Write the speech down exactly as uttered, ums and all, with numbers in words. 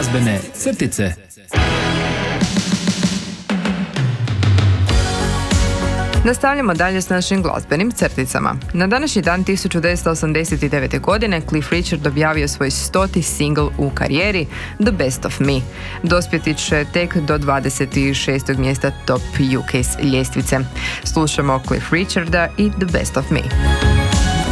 Glazbene crtice. Nastavljamo dalje s našim glazbenim crticama. Na današnji dan tisuću devetsto osamdeset devete. godine Cliff Richard objavio svoj stoti singl u karijeri, The Best of Me. Dospjeti će tek do dvadeset šestog mjesta top U K ljestvice. Slušamo Cliff Richarda i The Best of Me.